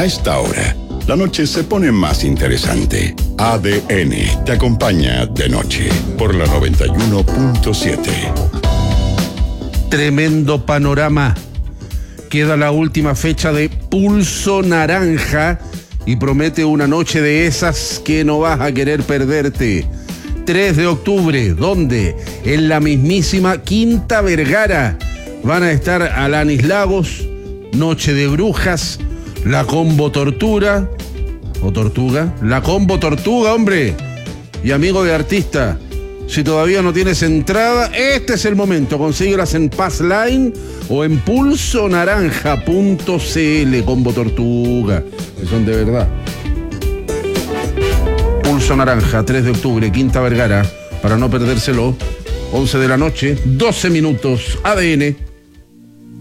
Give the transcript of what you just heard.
A esta hora, la noche se pone más interesante. ADN te acompaña de noche por la 91.7. Tremendo panorama. Queda la última fecha de Pulso Naranja y promete una noche de esas que no vas a querer perderte. 3 de octubre, ¿dónde? En la mismísima Quinta Vergara. Van a estar Alanis Lagos, Noche de Brujas, La Combo Tortura, o Tortuga, La Combo Tortuga, hombre, y Amigo de Artista. Si todavía no tienes entrada, este es el momento. Consíguelas en Passline o en pulsonaranja.cl. Combo Tortuga, que son de verdad. Pulso Naranja, 3 de octubre, Quinta Vergara, para no perdérselo. 11 de la noche, 12 minutos, ADN.